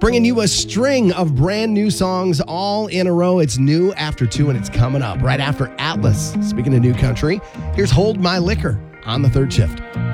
Bringing you a string of brand new songs all in a row. It's new after 2 and it's coming up right after Atlas. Speaking of new country, here's Hold My Liquor on the third shift.